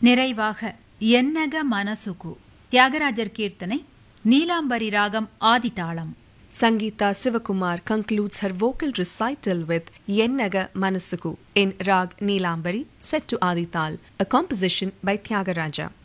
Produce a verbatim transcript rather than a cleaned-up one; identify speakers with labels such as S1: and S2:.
S1: நிறைவாக என்னக மனசுகு தியாகராஜர் கீர்த்தனை நீலாம்பரி ராகம் ஆதிதாளம்.
S2: Sangeeta Sivakumar concludes her vocal recital with Yennaga Manasuku in Rag Neelambari set to Adital, a composition by Tyagaraja.